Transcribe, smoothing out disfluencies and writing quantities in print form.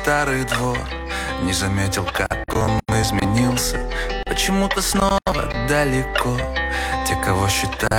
старый двор. Не заметил, как он изменился. Почему-то снова далеко. Те, кого считали